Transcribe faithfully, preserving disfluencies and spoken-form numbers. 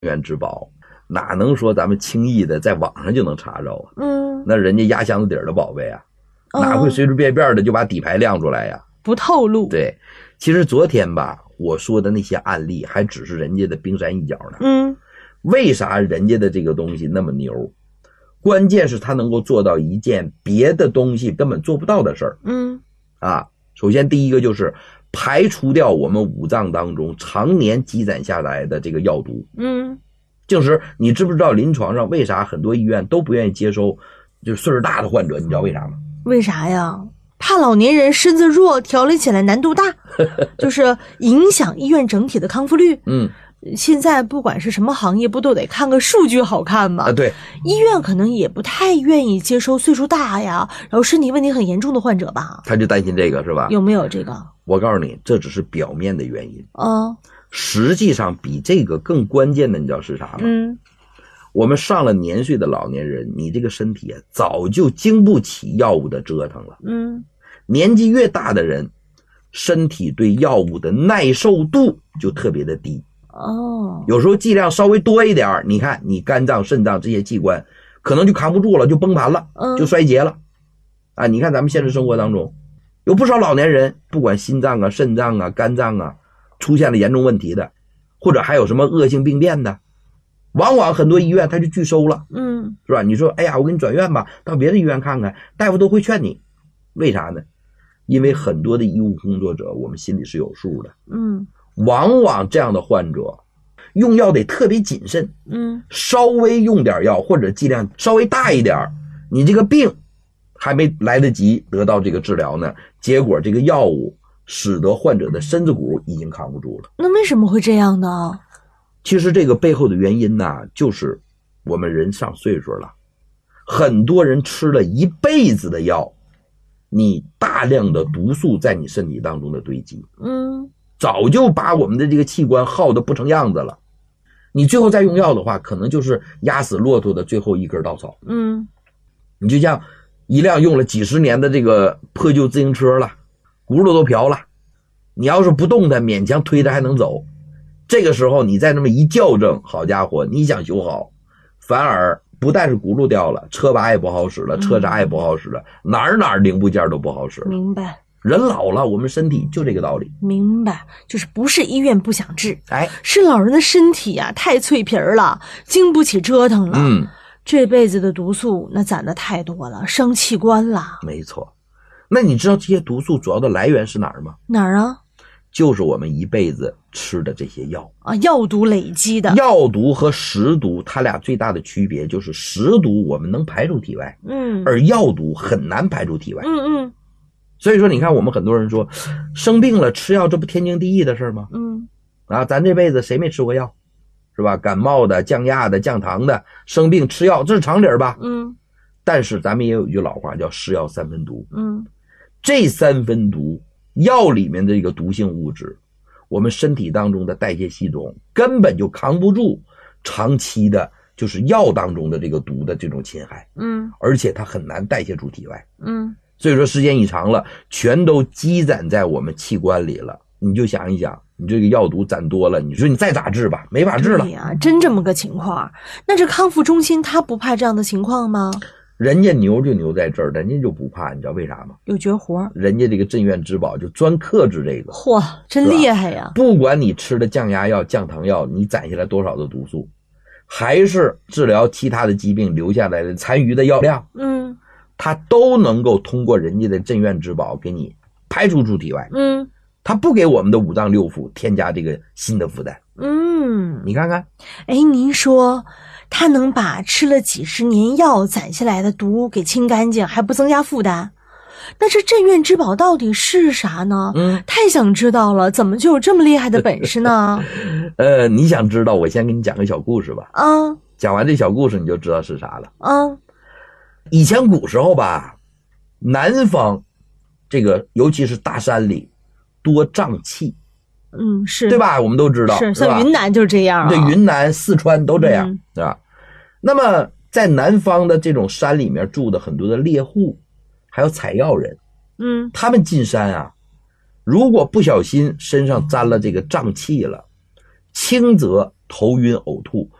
源之宝，哪能说咱们轻易的在网上就能查着啊？ 嗯， 那人家压箱子底儿的宝贝啊，哪会随随便便的就把底牌亮出来呀？ 不透露。 对，其实昨天吧，我说的那些案例还只是人家的冰山一角呢。 嗯， 为啥人家的这个东西那么牛？关键是他能够做到一件别的东西根本做不到的事儿。 嗯， 啊，首先第一个就是排除掉我们五脏当中常年积攒下来的这个药毒。 嗯， 就是你知不知道临床上为啥很多医院都不愿意接收就是岁数大的患者？你知道为啥吗？ 为啥呀？怕老年人身子弱，调理起来难度大，就是影响医院整体的康复率。 嗯， 现在不管是什么行业，不都得看个数据好看吗？ 啊，对， 医院可能也不太愿意接收岁数大呀，然后身体问题很严重的患者吧？ 他就担心这个是吧？ 有没有这个？ 我告诉你，这只是表面的原因。 哦， 实际上比这个更关键的，你知道是啥吗？ 嗯， 我们上了年岁的老年人，你这个身体啊，早就经不起药物的折腾了。 嗯， 年纪越大的人，身体对药物的耐受度就特别的低。 哦， 有时候剂量稍微多一点，你看你肝脏、肾脏这些器官可能就扛不住了，就崩盘了，就衰竭了。啊，你看咱们现实生活当中，有不少老年人，不管心脏啊、肾脏啊、肝脏啊，出现了严重问题的，或者还有什么恶性病变的，往往很多医院他就拒收了。 嗯， 是吧？你说，哎呀，我给你转院吧，到别的医院看看，大夫都会劝你。为啥呢？因为很多的医务工作者，我们心里是有数的。 嗯， 往往这样的患者用药得特别谨慎。 嗯， 稍微用点药或者剂量稍微大一点，你这个病还没来得及得到这个治疗呢，结果这个药物使得患者的身子骨已经扛不住了。 那为什么会这样呢？ 其实这个背后的原因呢，就是我们人上岁数了，很多人吃了一辈子的药，你大量的毒素在你身体当中的堆积， 嗯， 早就把我们的这个器官耗得不成样子了。你最后再用药的话，可能就是压死骆驼的最后一根稻草。 嗯， 你就像一辆用了几十年的这个破旧自行车了，轱辘都瓢了，你要是不动它，勉强推着还能走。这个时候你再那么一校正，好家伙，你想修好，反而不但是轱辘掉了，车把也不好使了，车闸也不好使了，哪儿哪儿零部件都不好使了。 明白。 人老了，我们身体就这个道理。 明白，就是不是医院不想治， 哎， 是老人的身体呀、啊、太脆皮儿了，经不起折腾了。 嗯， 这辈子的毒素那攒的太多了，伤器官了。 没错。那你知道这些毒素主要的来源是哪儿吗？ 哪儿啊？ 就是我们一辈子吃的这些药啊，药毒累积的。 药毒和食毒，它俩最大的区别就是食毒我们能排出体外， 嗯， 而药毒很难排出体外。 嗯嗯。 所以说，你看我们很多人说，生病了吃药，这不天经地义的事吗？ 嗯， 啊，咱这辈子谁没吃过药，是吧？感冒的、降压的、降糖的，生病吃药，这是常理吧？ 嗯。 但是咱们也有一句老话叫是药三分毒。 嗯， 这三分毒，药里面的这个毒性物质，我们身体当中的代谢系统根本就扛不住长期的，就是药当中的这个毒的这种侵害。 嗯， 而且它很难代谢出体外。 嗯。 所以说时间一长了，全都积攒在我们器官里了。你就想一想，你这个药毒攒多了，你说你再咋治吧，没法治了。 对呀，真这么个情况。那这康复中心他不怕这样的情况吗？ 人家牛就牛在这儿，人家就不怕，你知道为啥吗？ 有绝活。 人家这个镇院之宝就专克制这个。 嚯，真厉害呀！ 不管你吃的降压药、降糖药，你攒下来多少的毒素，还是治疗其他的疾病留下来的残余的药量， 嗯， 它都能够通过人家的镇院之宝给你排除出体外。 嗯， 它不给我们的五脏六腑添加这个新的负担。 嗯， 你看看， 哎，您说它能把吃了几十年药攒下来的毒给清干净，还不增加负担？那这镇院之宝到底是啥呢？ 嗯， 太想知道了，怎么就有这么厉害的本事呢？ 呃，你想知道，我先给你讲个小故事吧。 啊， 讲完这小故事你就知道是啥了。 啊， 以前古时候吧，南方这个尤其是大山里多瘴气， 嗯，是对吧？我们都知道， 是是吧？ 像云南就是这样啊， 对，云南、四川都这样， 嗯， 对吧？那么在南方的这种山里面住的很多的猎户，还有采药人， 嗯， 他们进山啊，如果不小心身上沾了这个瘴气了，轻则头晕、呕吐，